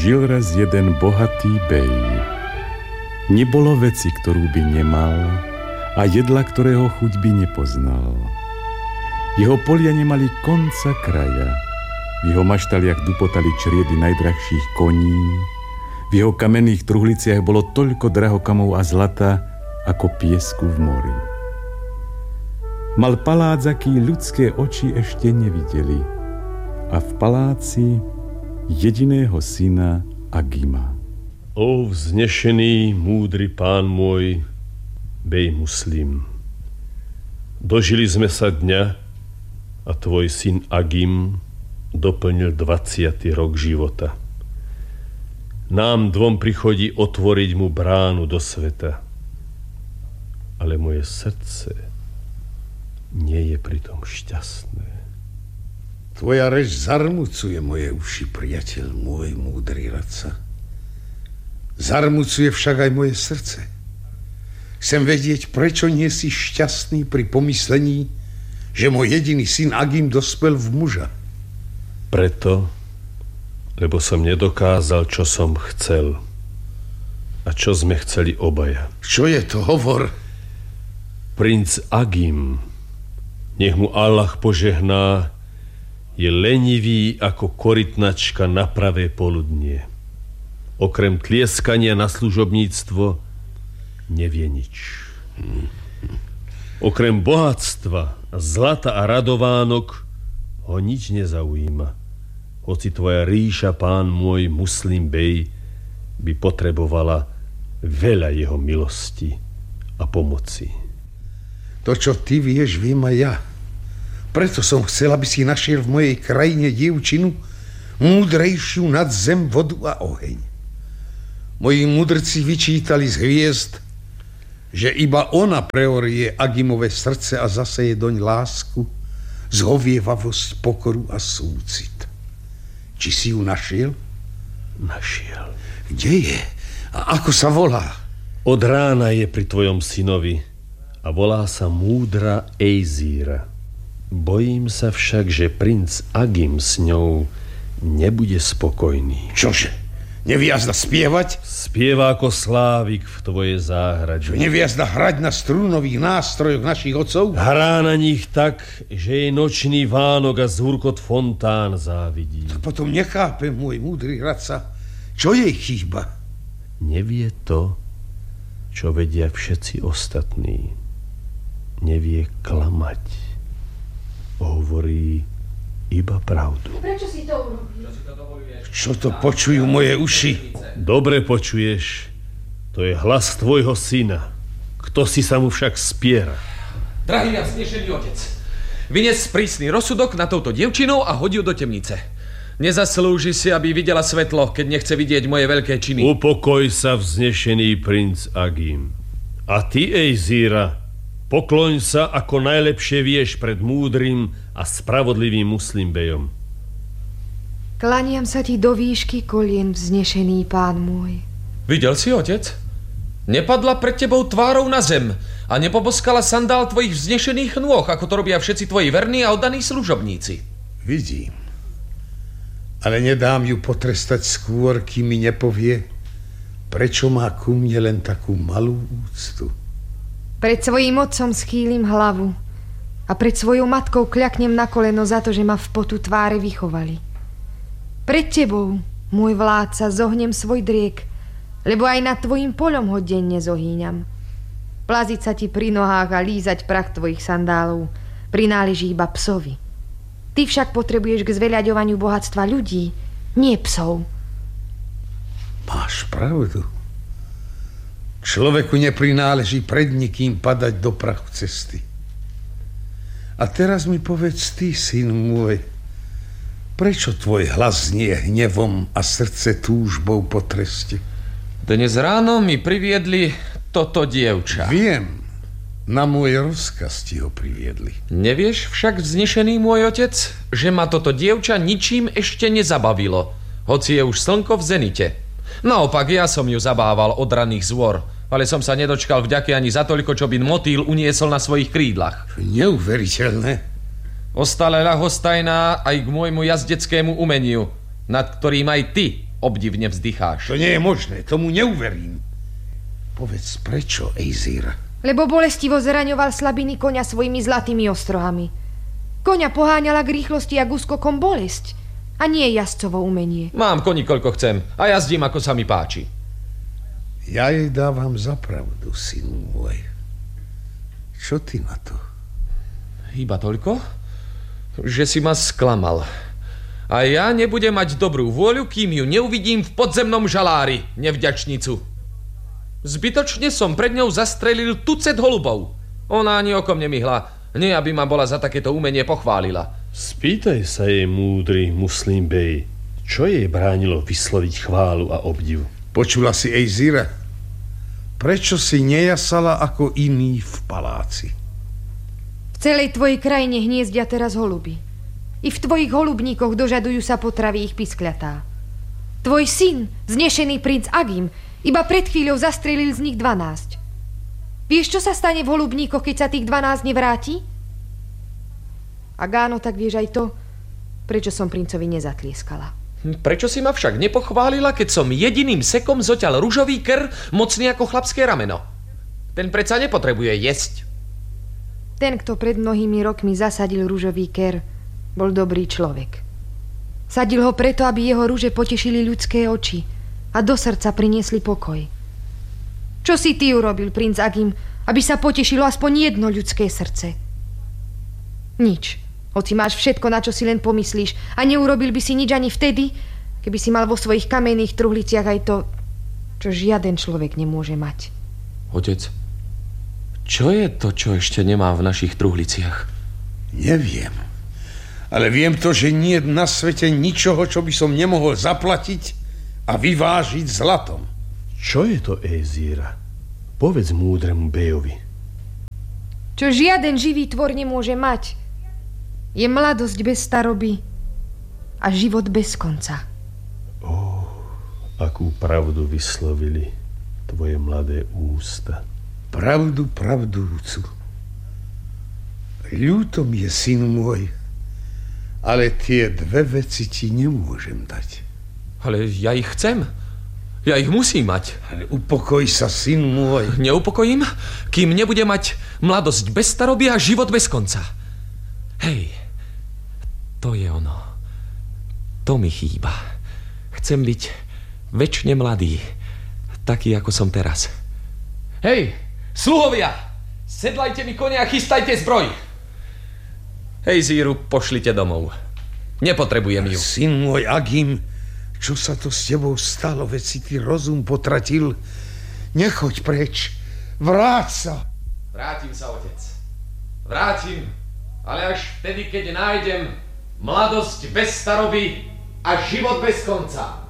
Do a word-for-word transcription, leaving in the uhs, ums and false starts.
Žil raz jeden bohatý bej. Nebolo veci, ktorú by nemal, a jedla, ktorého chuť by nepoznal. Jeho polia nemali konca kraja. V jeho maštaliach dupotali čriedy najdrahších koní. V jeho kamenných truhliciach bolo toľko drahokamov a zlata, ako piesku v mori. Mal palác, aký ľudské oči ešte nevideli, a v paláci jediného syna Agima. O vznešený, múdry pán môj, bej Muslim, dožili sme sa dňa a tvoj syn Agim doplnil dvaciaty rok života. Nám dvom prichodí otvoriť mu bránu do sveta, ale moje srdce nie je pritom šťastné. Tvoja reč zarmucuje moje uši, priateľ môj, múdry radca. Zarmucuje však aj moje srdce. Chcem vedieť, prečo nie si šťastný pri pomyslení, že môj jediný syn Agim dospel v muža. Preto, lebo som nedokázal, čo som chcel a čo sme chceli obaja. Čo je to? Hovor. Princ Agim, nech mu Allah požehná, je lenivý ako korytnačka na pravé poludnie. Okrem tlieskania na služobníctvo nevie nič. Okrem bohatstva, zlata a radovánok ho nič nezaujíma. Hoci tvoja ríša, pán môj Muslim bej, by potrebovala veľa jeho milosti a pomoci. To, čo ty vieš, viem aj ja. Preto som chcel, aby si našiel v mojej krajine dievčinu múdrejšiu nad zem, vodu a oheň. Moji mudrci vyčítali z hviezd, že iba ona preorie Agimové srdce a zaseje doň lásku, zhovievavosť, pokoru a súcit. Či si ju našiel? Našiel. Kde je? A ako sa volá? Od rána je pri tvojom synovi a volá sa múdra Ejzíra. Bojím sa však, že princ Agim s ňou nebude spokojný. Čože? Neviazda spievať? Spieva ako slávik v tvojej záhrade. Neviazda hrať na strúnových nástrojoch našich otcov? Hrá na nich tak, že jej nočný vánok a zhurkot fontán závidí. Tak potom nechápem, môj múdry radca, čo jej chýba? Nevie to, čo vedia všetci ostatní. Nevie klamať. Hovorí iba pravdu. Prečo si to urobil? Čo to počujú moje uši? Dobre počuješ. To je hlas tvojho syna. Kto si sa mu však spiera? Drahý a vznešený otec, vynies prísny rozsudok na touto dievčinou a hodí ju do temnice. Nezaslúži si, aby videla svetlo, keď nechce vidieť moje veľké činy. Upokoj sa, vznešený princ Agim. A ty, Ejzíra, pokloň sa, ako najlepšie vieš, pred múdrym a spravodlivým Muslim bejom. Klaniam sa ti do výšky kolien, vznešený pán môj. Videl si, otec? Nepadla pred tebou tvárou na zem a nepoboskala sandál tvojich vznešených nôh, ako to robia všetci tvoji verní a oddaní služobníci. Vidím. Ale nedám ju potrestať skôr, kým mi nepovie, prečo má ku mne len takú malú úctu. Pred svojím otcom schýlim hlavu a pred svojou matkou kľaknem na koleno za to, že ma v potu tváre vychovali. Pred tebou, môj vládca, zohnem svoj driek, lebo aj nad tvojim poľom ho denne zohýňam. Plaziť sa ti pri nohách a lízať prach tvojich sandálov prináleží iba psovi. Ty však potrebuješ k zveľaďovaniu bohatstva ľudí, nie psov. Máš pravdu. Človeku neprináleží pred nikým padať do prachu cesty. A teraz mi povedz ty, syn môj, prečo tvoj hlas znie hnevom a srdce túžbou po treste? Dnes ráno mi priviedli toto dievča. Viem. Na môj rozkaz ti ho priviedli. Nevieš však, vznešený môj otec, že ma toto dievča ničím ešte nezabavilo, hoci je už slnko v zenite. Naopak, ja som ju zabával od raných zôr, ale som sa nedočkal vďaky ani za toľko, čo by motýl uniesol na svojich krídlach. Neuveriteľné. Ostale ľahostajná aj k môjmu jazdeckému umeniu, nad ktorým aj ty obdivne vzdycháš. To nie je možné, tomu neuverím. Povedz, prečo, Ejzíra? Lebo bolestivo zraňoval slabiny koňa svojimi zlatými ostrohami. Koňa poháňala k rýchlosti a k úskokom bolesť. A nie jazdcovo umenie. Mám koni, koľko chcem. A jazdím, ako sa mi páči. Ja jej dávam za pravdu, syn môj. Čo ty na to? Iba toľko? Že si ma sklamal. A ja nebudem mať dobrú vôľu, kým ju neuvidím v podzemnom žalári, nevďačnicu. Zbytočne som pred ňou zastrelil tucet holubov. Ona ani okom nemihla. Nie, aby ma bola za takéto umenie pochválila. Spýtaj sa jej, múdry Muslim Bey, čo jej bránilo vysloviť chválu a obdiv. Počula si, Ejzíra? Prečo si nejasala ako iní v paláci? V celej tvojej krajine hniezdia teraz holuby. I v tvojich holubníkoch dožadujú sa potravy ich piskľatá. Tvoj syn, vznešený princ Agim, iba pred chvíľou zastrelil z nich dvanásť. Vieš, čo sa stane v holubníkoch, keď sa tých dvanásť nevráti? Ak áno, tak vieš aj to, prečo som princovi nezatlieskala. Prečo si ma však nepochválila, keď som jediným sekom zoťal ružový ker, mocný ako chlapské rameno? Ten predsa nepotrebuje jesť. Ten, kto pred mnohými rokmi zasadil ružový ker, bol dobrý človek. Sadil ho preto, aby jeho ruže potešili ľudské oči a do srdca priniesli pokoj. Čo si ty urobil, princ Agim, aby sa potešilo aspoň jedno ľudské srdce? Nič. Hoci máš všetko, na čo si len pomyslíš, a neurobil by si nič ani vtedy, keby si mal vo svojich kamenných truhliciach aj to, čo žiaden človek nemôže mať. Otec, čo je to, čo ešte nemá v našich truhliciach? Neviem. Ale viem to, že nie je na svete ničoho, čo by som nemohol zaplatiť a vyvážiť zlatom. Čo je to, Ejzíra? Povedz múdremu Bejovi. Čo žiaden živý tvor nemôže mať, je mladosť bez staroby a život bez konca. Ó, akú pravdu vyslovili tvoje mladé ústa. Pravdu pravdúcu. Ľúto mi je, syn môj, ale tie dve veci ti nemôžem dať. Ale ja ich chcem. Ja ich musím mať. Ale upokoj sa, syn môj. Neupokojím, kým nebude mať mladosť bez staroby a život bez konca. Hej, to je ono. To mi chýba. Chcem byť večne mladý, taký ako som teraz. Hej, sluhovia, sedlajte mi konia a chystajte zbroj. Hej, Zíru, pošlite domov. Nepotrebujem ju. Syn môj, Agim, čo sa to s tebou stalo? Veď si ty rozum potratil. Nechoď preč. Vráť sa. Vrátim sa, otec. Vrátim, ale až vtedy, keď nájdem mladosť bez staroby a život bez konca.